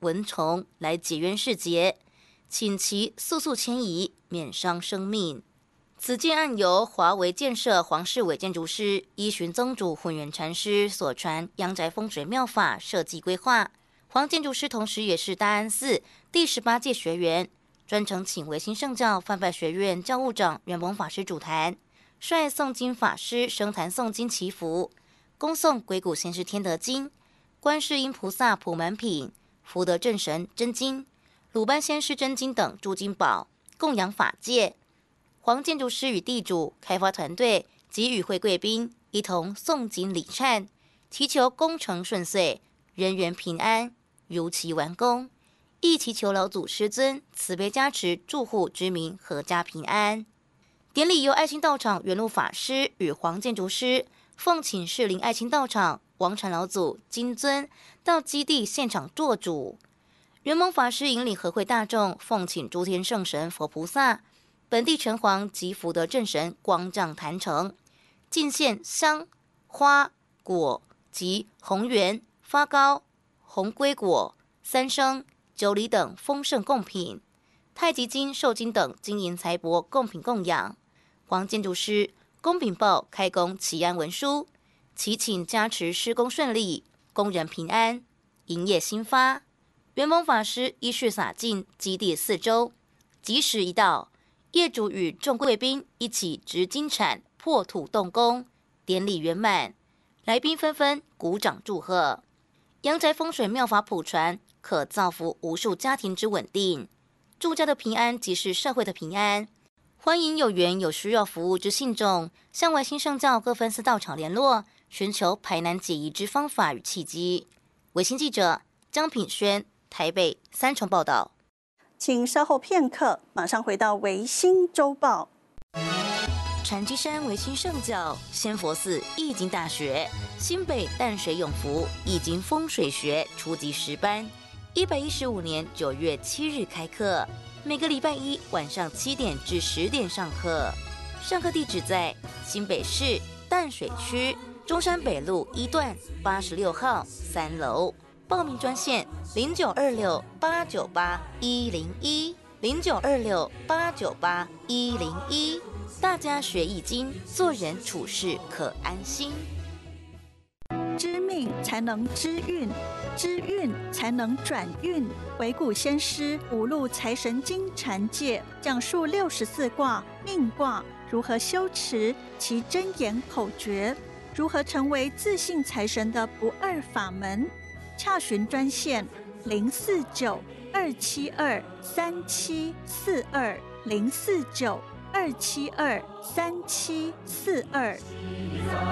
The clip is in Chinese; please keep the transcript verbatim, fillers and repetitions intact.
蚊虫来解冤释结，请其速速迁移，免伤生命。此建案由华为建设黄世伟建筑师依循宗主混元禅师所传阳宅风水妙法设计规划。黄建筑师同时也是大安寺第十八届学员，专程请维新圣教范拜学院教务长圆蒙法师主坛，率诵经法师升坛诵经祈福，恭诵鬼谷先师天德经、观世音菩萨普门品、福德正神真经、鲁班先师真经等诸经宝，供养法界。黄建筑师与地主、开发团队及与会贵宾一同诵经礼忏，祈求工程顺遂，人员平安，如期完工。亦祈求老祖师尊慈悲加持住户居民阖家平安。典礼由爱心道场元禄法师与黄建筑师奉请士林爱心道场王禅老祖金尊到基地现场做主。圆蒙法师引领和会大众奉请诸天圣神佛菩萨、本地城隍及福德正神光降坛城，进献香、花、果及红圆、发糕、红龟果、三牲、酒礼等丰盛贡品，太极金、寿金等金银财帛贡品供养。黄建筑师公禀报开工祈安文书，祈请加持施工顺利，工人平安，营业兴发。圆蒙法师依序洒净基地四周，吉时一到，业主与众贵宾一起执金铲破土动工，典礼圆满，来宾纷纷鼓掌祝贺。阳宅风水妙法普传，可造福无数家庭之稳定，住家的平安即是社会的平安。欢迎有缘有需要服务之信众，向维新圣教各分寺道场联络，寻求排难解疑之方法与契机。维新记者张品轩，台北三重报道。 请稍后片刻，马上回到维新周报。 禅机山维新圣教仙佛寺易经大学，新北淡水永福易经风水学初级十班，一百一十五年九月七日开课，每个礼拜一晚上七点至十点上课。上课地址在新北市淡水区中山北路一段八十六号三楼。报名专线零九二六八九八一零一零九二六八九八一零一。大家学易经，做人处事可安心。 知命才能知运，知运才能转运。鬼谷先师五路财神经禅界讲述六十四卦命卦如何修持，其真言口诀，如何成为自信财神的不二法门。洽询专线零四九二七二三七四二零四九二七二三七四二。